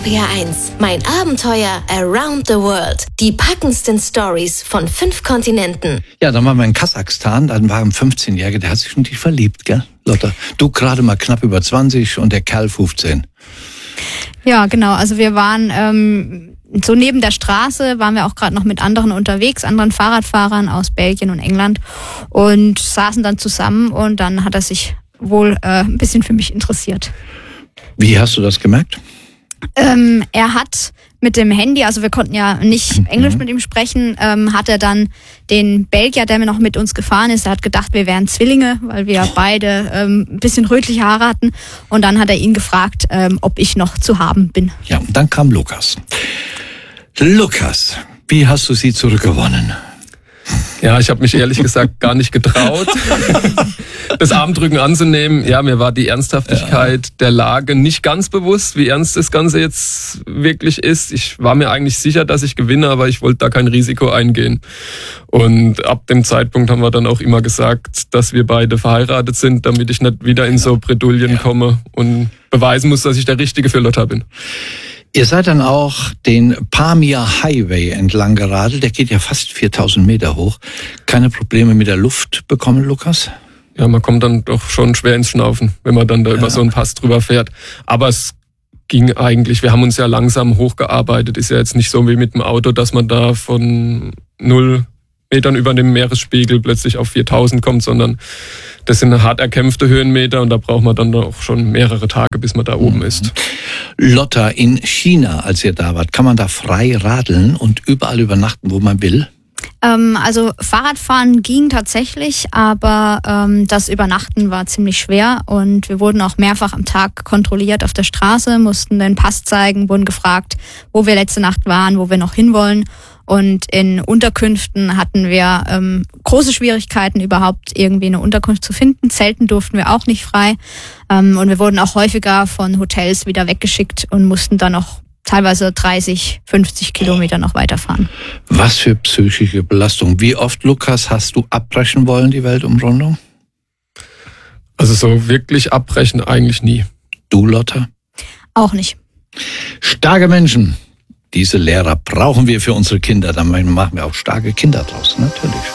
RPR1, mein Abenteuer Around the World. Die packendsten Stories von 5 Kontinenten. Ja, dann waren wir in Kasachstan, dann war ein 15-Jähriger, der hat sich schon in dich verliebt, gell, Lotta? Du gerade mal knapp über 20 und der Kerl 15. Ja, genau. Also wir waren so neben der Straße, waren wir auch gerade noch mit anderen unterwegs, anderen Fahrradfahrern aus Belgien und England und saßen dann zusammen und dann hat er sich wohl ein bisschen für mich interessiert. Wie hast du das gemerkt? Er hat mit dem Handy, also wir konnten ja nicht Englisch mit ihm sprechen, hat er dann den Belgier, der mir noch mit uns gefahren ist, der hat gedacht, wir wären Zwillinge, weil wir beide ein bisschen rötliche Haare hatten. Und dann hat er ihn gefragt, ob ich noch zu haben bin. Ja, und dann kam Lukas. Lukas, wie hast du sie zurückgewonnen? Ja, ich habe mich ehrlich gesagt gar nicht getraut, das Armdrücken anzunehmen. Ja, mir war die Ernsthaftigkeit der Lage nicht ganz bewusst, wie ernst das Ganze jetzt wirklich ist. Ich war mir eigentlich sicher, dass ich gewinne, aber ich wollte da kein Risiko eingehen. Und ab dem Zeitpunkt haben wir dann auch immer gesagt, dass wir beide verheiratet sind, damit ich nicht wieder in so Bredouillen komme und beweisen muss, dass ich der Richtige für Lotta bin. Ihr seid dann auch den Pamir Highway entlang geradelt. Der geht ja fast 4000 Meter hoch. Keine Probleme mit der Luft bekommen, Lukas? Ja, man kommt dann doch schon schwer ins Schnaufen, wenn man dann da über so einen Pass drüber fährt. Aber es ging eigentlich, wir haben uns ja langsam hochgearbeitet. Ist ja jetzt nicht so wie mit dem Auto, dass man da von 0 Metern über dem Meeresspiegel plötzlich auf 4000 kommt, sondern das sind hart erkämpfte Höhenmeter und da braucht man dann auch schon mehrere Tage, bis man da oben ist. Lotta, in China, als ihr da wart, kann man da frei radeln und überall übernachten, wo man will? Also Fahrradfahren ging tatsächlich, aber das Übernachten war ziemlich schwer und wir wurden auch mehrfach am Tag kontrolliert auf der Straße, mussten den Pass zeigen, wurden gefragt, wo wir letzte Nacht waren, wo wir noch hinwollen. Und in Unterkünften hatten wir große Schwierigkeiten, überhaupt irgendwie eine Unterkunft zu finden. Zelten durften wir auch nicht frei. Und wir wurden auch häufiger von Hotels wieder weggeschickt und mussten dann noch teilweise 30, 50 Kilometer noch weiterfahren. Was für psychische Belastung. Wie oft, Lukas, hast du abbrechen wollen, die Weltumrundung? Also so wirklich abbrechen eigentlich nie. Du, Lotta? Auch nicht. Starke Menschen. Diese Lehrer brauchen wir für unsere Kinder. Dann machen wir auch starke Kinder draus, natürlich.